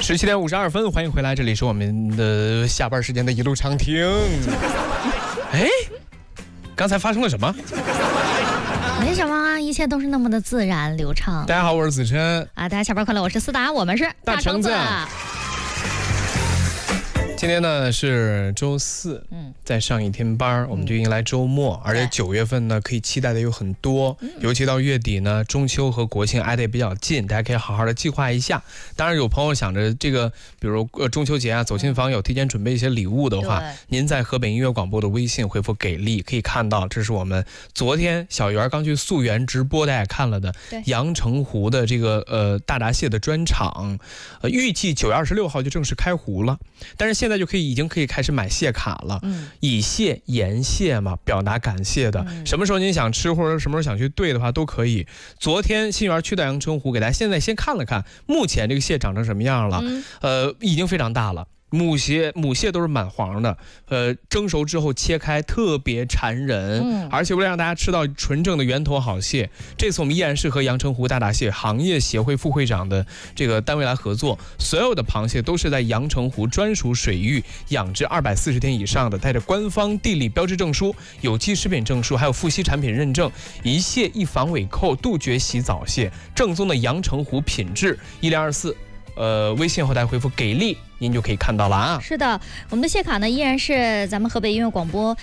17点52分，欢迎回来，这里是我们的下班时间的一路畅听。哎，刚才发生了什么？ 没什么啊，一切都是那么的自然流畅。 大家好，我是子琛啊，大家下班快乐，我是思达，我们是大橙子。今天呢是周四，再上一天班，我们就迎来周末，而且9月份呢可以期待的有很多，尤其到月底呢，中秋和国庆挨得也比较近，大家可以好好的计划一下。当然有朋友想着这个，比如中秋节啊，走亲访友，提前准备一些礼物的话，您在河北音乐广播的微信回复给力，可以看到这是我们昨天小圆刚去溯源直播，大家也看了的阳澄湖的这个大闸蟹的专场，预计9月26号就正式开湖了，但是现在就已经可以开始买蟹卡了，以蟹言蟹嘛，表达感谢的，什么时候您想吃或者什么时候想去兑的话都可以。昨天新园去到阳澄湖，给大家现在先看了看目前这个蟹长成什么样了，已经非常大了。母蟹都是满黄的，蒸熟之后切开特别馋人，而且为了让大家吃到纯正的源头好蟹，这次我们依然是和阳澄湖大闸蟹行业协会副会长的这个单位来合作，所有的螃蟹都是在阳澄湖专属水域养殖240天以上的，带着官方地理标志证书、有机食品证书，还有富硒产品认证，一蟹一防伪扣，杜绝洗澡蟹，正宗的阳澄湖品质。1024微信后台回复给力，您就可以看到了啊。 是的，我们的蟹卡呢依然是咱们河北音乐广播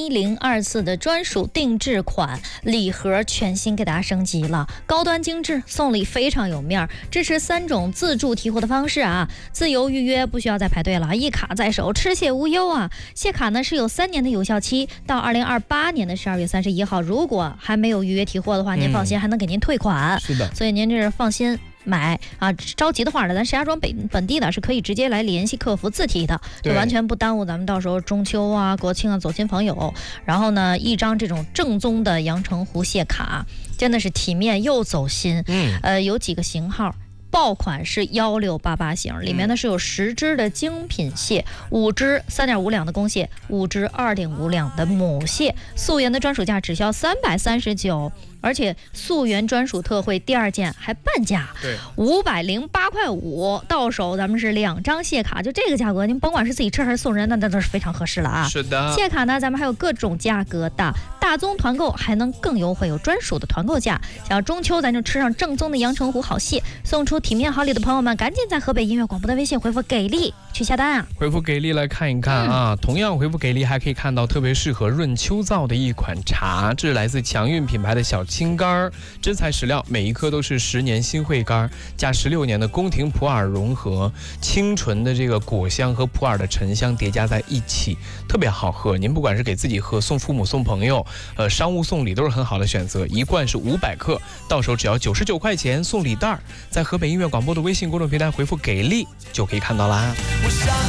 1024的专属定制款，礼盒全新给大家升级了，高端精致，送礼非常有面儿，支持3种自助提货的方式啊，自由预约，不需要再排队了，一卡在手，吃蟹无忧啊。蟹卡呢是有3年的有效期，到2028年的12月31号，如果还没有预约提货的话，您放心，还能给您退款。 是的， 所以您这是放心买啊，着急的话呢，咱石家庄本地的是可以直接来联系客服自提的，就完全不耽误咱们到时候中秋啊、国庆啊走亲访友。然后呢，一张这种正宗的阳澄湖蟹卡，真的是体面又走心。有几个型号。爆款是1688型，里面呢是有10只的精品蟹，5只3.5两的公蟹，5只2.5两的母蟹，溯源的专属价只需要339，而且溯源专属特惠第2件还半价，508.5块5，到手咱们是2张蟹卡，就这个价格，您甭管是自己吃还是送人，那都是非常合适了啊。 是的， 蟹卡呢，咱们还有各种价格的，大宗团购还能更优惠，有专属的团购价。想要中秋咱就吃上正宗的阳澄湖好蟹，送出体面好礼的朋友们，赶紧在河北音乐广播的微信回复给力去下单啊！ 回复给力来看一看啊，同样回复给力还可以看到特别适合润秋燥的一款茶，这是来自强运品牌的小青柑，真材实料，每一颗都是10年新会柑加16年的宫廷普洱融合，清纯的这个果香和普洱的沉香叠加在一起，特别好喝。您不管是给自己喝、送父母、送朋友，商务送礼都是很好的选择。一罐是500克，到手只要99块钱，送礼袋，在河北音乐广播的微信公众平台回复给力就可以看到啦。